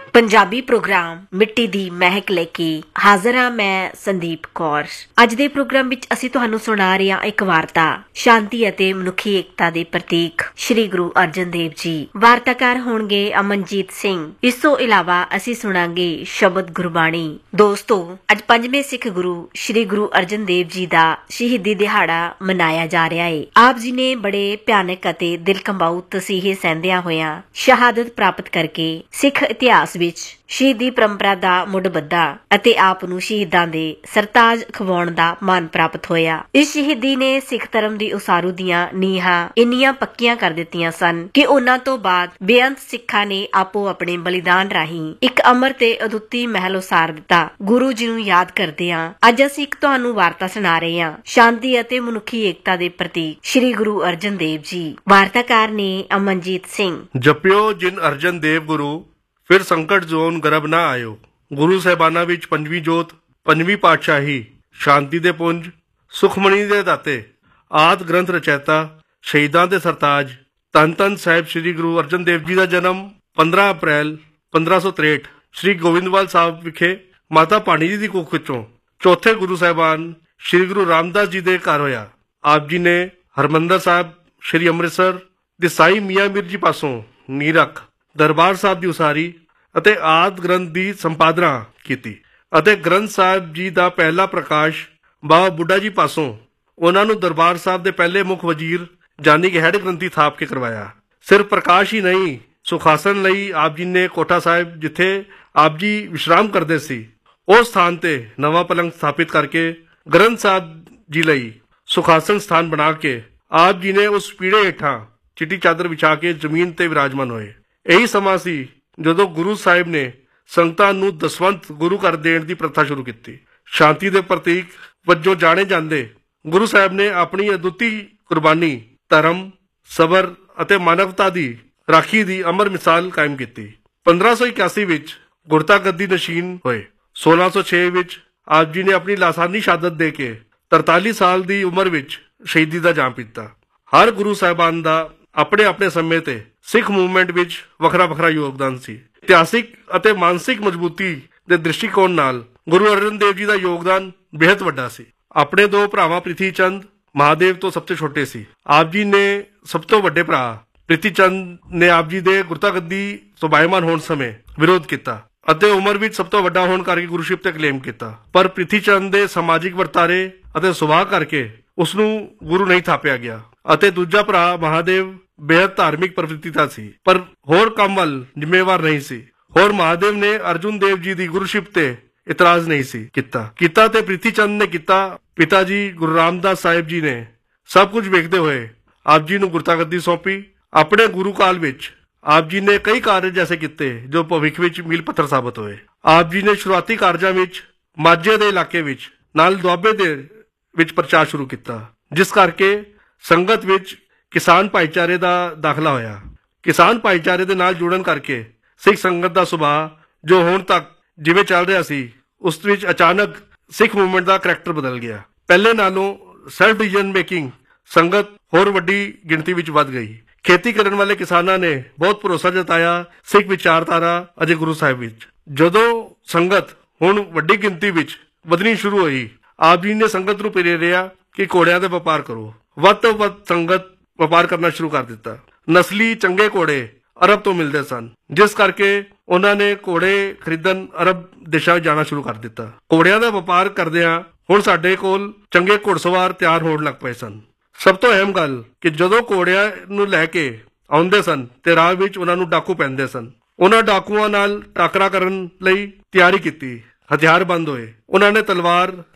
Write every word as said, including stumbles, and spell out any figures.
Punjabi programme ਮਿੱਟੀ ਦੀ ਮਹਿਕ ਲੈ ਕੇ ਹਾਜ਼ਰ ਹਾਂ ਮੈਂ ਸੰਦੀਪ ਕੌਰ। ਅੱਜ ਦੇ ਪ੍ਰੋਗਰਾਮ ਵਿੱਚ ਅਸੀਂ ਤੁਹਾਨੂੰ ਸੁਣਾ ਰਹੇ ਹਾਂ ਇੱਕ ਵਾਰਤਾ, ਸ਼ਾਂਤੀ ਅਤੇ ਮਨੁੱਖੀ ਏਕਤਾ ਦੇ ਪ੍ਰਤੀਕ ਸ਼੍ਰੀ ਗੁਰੂ ਅਰਜਨ ਦੇਵ ਜੀ। ਵਾਰਤਾਕਾਰ ਹੋਣਗੇ ਅਮਨਜੀਤ ਸਿੰਘ। ਇਸ ਤੋਂ ਇਲਾਵਾ ਅਸੀਂ ਸੁਣਾਂਗੇ ਸ਼ਬਦ ਗੁਰਬਾਣੀ। ਦੋਸਤੋ, ਅੱਜ ਪੰਜਵੇਂ ਸਿੱਖ ਗੁਰੂ ਸ਼੍ਰੀ ਗੁਰੂ ਅਰਜਨ ਦੇਵ ਜੀ ਦਾ ਸ਼ਹੀਦੀ ਦਿਹਾੜਾ ਮਨਾਇਆ ਜਾ ਰਿਹਾ ਹੈ। ਆਪ ਜੀ ਨੇ ਬੜੇ ਭਿਆਨਕ ਅਤੇ ਦਿਲ ਕੰਬਾਊ ਤਸੀਹੇ ਸਹਿੰਦਿਆਂ ਹੋਇਆਂ ਸ਼ਹਾਦਤ ਪ੍ਰਾਪਤ ਕਰਕੇ ਸਿੱਖ ਇਤਿਹਾਸ ਵਿੱਚ ਸ਼ਹੀਦੀ ਪਰੰਪਰਾ ਦਾ ਮੁੱਢ ਬੱਧਾ ਅਤੇ ਆਪ ਨੂੰ ਸ਼ਹੀਦਾਂ ਦੇ ਸਰਤਾਜ ਖਵਾਉਣ ਦਾ ਮਾਣ ਪ੍ਰਾਪਤ ਹੋਇਆ। ਇਸ ਸ਼ਹੀਦੀ ਨੇ ਸਿੱਖ ਧਰਮ ਦੀ ਉਸਾਰੂ ਦੀਆਂ ਨੀਹਾਂ ਇੰਨੀਆਂ ਪੱਕੀਆਂ ਕਰ ਦਿੱਤੀਆਂ ਸਨ ਕਿ ਉਹਨਾਂ ਤੋਂ ਬਾਅਦ ਬੇਅੰਤ ਸਿੱਖਾਂ ਨੇ ਆਪੋ ਆਪਣੇ ਬਲੀਦਾਨ ਰਾਹੀਂ ਇੱਕ ਅਮਰ ਤੇ ਅਦੁੱਤੀ ਮਹਿਲ ਉਸਾਰ ਦਿੱਤਾ। ਗੁਰੂ ਜੀ ਨੂੰ ਯਾਦ ਕਰਦੇ ਹਾਂ ਅੱਜ ਅਸੀਂ ਇੱਕ ਤੁਹਾਨੂੰ ਵਾਰਤਾ ਸੁਣਾ ਰਹੇ ਹਾਂ, ਸ਼ਾਂਤੀ ਅਤੇ ਮਨੁੱਖੀ ਏਕਤਾ ਦੇ ਪ੍ਰਤੀਕ ਸ਼੍ਰੀ ਗੁਰੂ ਅਰਜਨ ਦੇਵ ਜੀ। ਵਾਰਤਾਕਾਰ ਨੇ ਅਮਨਜੀਤ ਸਿੰਘ। ਜਪਿਓ ਜਿਨ ਅਰਜਨ ਦੇਵ ਗੁਰੂ, ਫਿਰ ਸੰਕਟ ਜ਼ੋਨ ਗਰਭ ਨਾ ਆਇਓ। ਗੁਰੂ ਸਾਹਿਬਾਨਾਂ ਵਿੱਚ ਪੰਜਵੀਂ ਜੋਤ, ਪੰਜਵੀਂ ਪਾਤਸ਼ਾਹੀ, ਸ਼ਾਂਤੀ ਦੇ ਪੁੰਜ, ਸੁਖਮਣੀ ਦੇ ਦਾਤੇ, ਆਦਿ ਗ੍ਰੰਥ ਰਚੈਤਾ, ਸ਼ਹੀਦਾਂ ਦੇ ਸਰਤਾਜ, ਧੰਨ ਧੰਨ ਸਾਹਿਬ ਸ਼੍ਰੀ ਗੁਰੂ ਅਰਜਨ ਦੇਵ ਜੀ ਦਾ ਜਨਮ ਪੰਦਰਾਂ ਅਪ੍ਰੈਲ ਪੰਦਰਾਂ ਸੌ ਤਰੇਹਠ ਸ਼੍ਰੀ ਗੋਬਿੰਦਵਾਲ ਸਾਹਿਬ ਵਿਖੇ ਮਾਤਾ ਭਾਨੀ ਜੀ ਦੀ ਕੁੱਖ ਵਿੱਚੋਂ ਚੌਥੇ ਗੁਰੂ ਸਾਹਿਬਾਨ ਸ਼੍ਰੀ ਗੁਰੂ ਰਾਮਦਾਸ ਜੀ ਦੇ ਘਰ ਹੋਇਆ। ਆਪ ਜੀ ਨੇ ਹਰਮੰਦਰ ਸਾਹਿਬ, ਸ਼੍ਰੀ ਅੰਮ੍ਰਿਤਸਰ ਦੇ ਸਾਈ ਮੀਆਂ ਮੀਰ ਜੀ ਪਾਸੋਂ ਨੀਂਹ ਰੱਖ ਦਰਬਾਰ ਸਾਹਿਬ ਦੀ ਉਸਾਰੀ ਅਤੇ ਆਦਿ ਗ੍ਰੰਥ ਦੀ ਸੰਪਾਦਨਾ ਕੀਤੀ ਅਤੇ ਗ੍ਰੰਥ ਸਾਹਿਬ ਜੀ ਦਾ ਪਹਿਲਾ ਪ੍ਰਕਾਸ਼ ਬਾਬਾ ਬੁੱਢਾ ਜੀ ਪਾਸੋਂ ਉਹਨਾਂ ਨੂੰ ਦਰਬਾਰ ਸਾਹਿਬ ਦੇ ਪਹਿਲੇ ਮੁੱਖ ਵਜ਼ੀਰ ਜਾਨੀ ਕਿ ਹੈਡ ਗ੍ਰੰਥੀ ਥਾਪ ਕੇ ਕਰਵਾਇਆ। ਸਿਰਫ ਪ੍ਰਕਾਸ਼ ਹੀ ਨਹੀਂ, ਸੁਖਾਸਨ ਲਈ ਆਪ ਜੀ ਨੇ ਕੋਠਾ ਸਾਹਿਬ, ਜਿੱਥੇ ਆਪ ਜੀ ਵਿਸ਼ਰਾਮ ਕਰਦੇ ਸੀ, ਉਸ ਸਥਾਨ ਤੇ ਨਵਾਂ ਪਲੰਗ ਸਥਾਪਿਤ ਕਰਕੇ ਗ੍ਰੰਥ ਸਾਹਿਬ ਜੀ ਲਈ ਸੁਖਾਸਨ ਸਥਾਨ ਬਣਾ ਕੇ ਆਪ ਜੀ ਨੇ ਉਸ ਪੀੜੇ ਹੇਠਾਂ ਚਿੱਟੀ ਚਾਦਰ ਵਿਛਾ ਕੇ ਜ਼ਮੀਨ ਤੇ ਵਿਰਾਜਮਾਨ ਹੋਏ। ਇਹੀ ਸਮਾਂ ਸੀ ਜਦੋਂ ਗੁਰੂ ਸਾਹਿਬ ਨੇ ਸੰਗਤਾਂ ਨੂੰ ਦਸਵੰਧ ਗੁਰੂ ਘਰ ਦੇਣ ਦੀ ਪ੍ਰਥਾ ਸ਼ੁਰੂ ਕੀਤੀ। ਸ਼ਾਂਤੀ ਦੇ ਪ੍ਰਤੀਕ ਵਜੋਂ ਜਾਣੇ ਜਾਂਦੇ ਗੁਰੂ ਸਾਹਿਬ ਨੇ ਆਪਣੀ ਅਦੁੱਤੀ ਕੁਰਬਾਨੀ, ਧਰਮ, ਸਬਰ ਅਤੇ ਮਾਨਵਤਾ ਦੀ ਰਾਖੀ ਦੀ ਅਮਰ ਮਿਸਾਲ ਕਾਇਮ ਕੀਤੀ। ਪੰਦਰਾਂ ਸੌ ਇਕਿਆਸੀ ਵਿੱਚ ਗੁਰਤਾ ਗੱਦੀ ਨਸ਼ੀਨ ਹੋਏ। ਸੋਲਾਂ ਸੌ ਛੇ ਵਿੱਚ ਆਪ ਜੀ ਨੇ ਆਪਣੀ ਲਾਸਾਨੀ ਸ਼ਹਾਦਤ ਦੇ ਕੇ ਤਰਤਾਲੀ ਸਾਲ ਦੀ ਉਮਰ ਵਿੱਚ ਸ਼ਹੀਦੀ ਦਾ ਜਾਮ ਪੀਤਾ। ਹਰ ਗੁਰੂ ਸਾਹਿਬਾਨ ਦਾ ਆਪਣੇ ਆਪਣੇ ਸਮੇਂ ਤੇ ਸਿੱਖ ਮੂਵਮੈਂਟ ਵਿੱਚ ਵੱਖਰਾ ਵੱਖਰਾ ਯੋਗਦਾਨ ਸੀ। ਇਤਿਹਾਸਿਕ ਅਤੇ ਮਾਨਸਿਕ ਮਜ਼ਬੂਤੀ ਦੇ ਦ੍ਰਿਸ਼ਟੀਕੋਣ ਨਾਲ ਗੁਰੂ ਅਰਜਨ ਦੇਵ ਜੀ ਦਾ ਯੋਗਦਾਨ ਬੇहद ਵੱਡਾ ਸੀ। ਆਪਣੇ ਦੋ ਭਰਾਵਾਂ ਪ੍ਰਿਥੀ ਚੰਦ ਮਹਾਦੇਵ ਤੋਂ ਸਭ ਤੋਂ ਛੋਟੇ ਸੀ। ਆਪ ਜੀ ਨੇ ਸਭ ਤੋਂ ਵੱਡੇ ਭਰਾ ਪ੍ਰਿਥੀ ਚੰਦ ਨੇ ਆਪ ਜੀ ਦੇ ਗੁਰਤਾ ਗੱਦੀ ਸੁਭਾਇਮਾਨ ਹੋਣ ਸਮੇਂ ਵਿਰੋਧ ਕੀਤਾ ਅਤੇ ਉਮਰ ਵਿੱਚ ਸਭ ਤੋਂ ਵੱਡਾ ਹੋਣ ਕਰਕੇ ਗੁਰੂਸ਼ਿਪ ਤੇ ਕਲੇਮ ਕੀਤਾ, ਪਰ ਪ੍ਰਿਥੀ ਚੰਦ ਦੇ ਸਮਾਜਿਕ ਵਰਤਾਰੇ ਅਤੇ ਸੁਭਾਅ ਕਰਕੇ ਉਸ ਨੂੰ ਗੁਰੂ ਨਹੀਂ ਥਾਪਿਆ ਗਿਆ ਅਤੇ ਦੂਜਾ ਭਰਾ ਮਹਾਦੇਵ ਬੇहद ਧਾਰਮਿਕ ਪ੍ਰਵਿਰਤੀ ਦਾ ਸੀ, ਪਰ ਹੋਰ ਕੰਮ ਵੱਲ ਜ਼ਿੰਮੇਵਾਰ ਨਹੀਂ ਸੀ। ਹੋਰ ਮਹਾਦੇਵ ਨੇ ਅਰਜੁਨ ਦੇਵ ਜੀ ਦੀ ਗੁਰੂਸ਼ਿਪ ਤੇ ਇਤਰਾਜ਼ ਨਹੀਂ ਸੀ ਕੀਤਾ ਕੀਤਾ ਤੇ ਪ੍ਰਿਥੀ ਚੰਦ ਨੇ ਕੀਤਾ। ਪਿਤਾ ਜੀ ਗੁਰੂ ਰਾਮਦਾਸ ਸਾਹਿਬ ਜੀ ਨੇ ਸਭ ਕੁਝ ਵੇਖਦੇ ਹੋਏ ਆਪ ਜੀ ਨੂੰ ਗੁਰਤਾ ਗੱਦੀ ਸੌਂਪੀ। ਆਪਣੇ ਗੁਰੂ ਕਾਲ ਵਿੱਚ ਆਪ ਜੀ ਨੇ ਕਈ ਕਾਰਜ ਐਸੇ ਕੀਤੇ ਜੋ ਭਵਿੱਖ ਵਿੱਚ ਮੀਲ ਪੱਥਰ ਸਾਬਤ ਹੋਏ। ਆਪ ਜੀ ਨੇ ਸ਼ੁਰੂਆਤੀ ਕਾਰਜਾਂ ਵਿੱਚ ਮਾਝੇ ਦੇ ਇਲਾਕੇ ਵਿੱਚ ਨਾਲ ਦੁਆਬੇ ਦੇ ਵਿੱਚ ਪ੍ਰਚਾਰ ਸ਼ੁਰੂ ਕੀਤਾ, ਜਿਸ ਕਰਕੇ ਸੰਗਤ ਵਿੱਚ ਕਿਸਾਨ ਭਾਈਚਾਰੇ ਦਾ ਦਾਖਲਾ ਹੋਇਆ। ਕਿਸਾਨ ਭਾਈਚਾਰੇ ਦੇ ਨਾਲ ਜੁੜਨ ਕਰਕੇ ਸਿੱਖ ਸੰਗਤ ਦਾ ਸੁਭਾਅ ਜੋ ਹੁਣ ਤੱਕ ਜਿਵੇਂ ਚੱਲ ਰਿਹਾ ਸੀ, ਉਸ ਵਿੱਚ ਅਚਾਨਕ ਸਿੱਖ ਮੂਵਮੈਂਟ ਦਾ ਕਰੈਕਟਰ ਬਦਲ ਗਿਆ। ਪਹਿਲੇ ਨਾਲੋਂ ਸੈਲਫ ਡਿਸੀਜਨ ਮੇਕਿੰਗ ਸੰਗਤ ਹੋਰ ਵੱਡੀ ਗਿਣਤੀ ਵਿੱਚ ਵੱਧ ਗਈ। ਖੇਤੀ ਕਰਨ ਵਾਲੇ ਕਿਸਾਨਾਂ ਨੇ ਬਹੁਤ ਭਰੋਸਾ ਜਤਾਇਆ ਸਿੱਖ ਵਿਚਾਰਧਾਰਾ ਅਤੇ ਗੁਰੂ ਸਾਹਿਬ ਵਿੱਚ। ਜਦੋਂ ਸੰਗਤ ਹੁਣ ਵੱਡੀ ਗਿਣਤੀ ਵਿੱਚ ਵਧਣੀ ਸ਼ੁਰੂ ਹੋਈ, ਆਪ ਜੀ ਨੇ ਸੰਗਤ ਨੂੰ ਪ੍ਰੇਰਿਆ ਕਿ ਘੋੜਿਆਂ ਦਾ ਵਪਾਰ ਕਰੋ। ਵੱਧ ਤੋਂ ਵੱਧ ਸੰਗਤ ਵਪਾਰ ਕਰਨਾ ਸ਼ੁਰੂ ਕਰ ਦਿੱਤਾ। ਨਸਲੀ ਚੰਗੇ ਘੋੜੇ ਅਰਬ ਤੋਂ ਮਿਲਦੇ ਸਨ, ਜਿਸ ਕਰਕੇ ਉਹਨਾਂ ਨੇ ਘੋੜੇ ਖਰੀਦਣ ਅਰਬ ਦੇਸ਼ਾਂ ਵਿੱਚ ਜਾਣਾ ਸ਼ੁਰੂ ਕਰ ਦਿੱਤਾ। ਘੋੜਿਆਂ ਦਾ ਵਪਾਰ ਕਰਦਿਆਂ ਹੁਣ ਸਾਡੇ ਕੋਲ ਚੰਗੇ ਘੋੜਸਵਾਰ ਤਿਆਰ ਹੋਣ ਲੱਗ ਪਏ ਸਨ। ਸਭ ਤੋਂ ਅਹਿਮ ਗੱਲ ਕਿ ਜਦੋਂ ਘੋੜਿਆਂ ਨੂੰ ਲੈ ਕੇ ਆਉਂਦੇ ਸਨ ਤੇ ਰਾਹ ਵਿੱਚ ਉਹਨਾਂ ਨੂੰ ਡਾਕੂ ਪੈਂਦੇ ਸਨ। ਉਹਨਾਂ ਡਾਕੂਆਂ ਨਾਲ ਟਾਕਰਾ ਕਰਨ ਲਈ ਤਿਆਰੀ ਕੀਤੀ। ਹਥਿਆਰ ਬੰਦ ਹੋਏ। ਉਹਨਾਂ ਨੇ ਤਲਵਾਰ,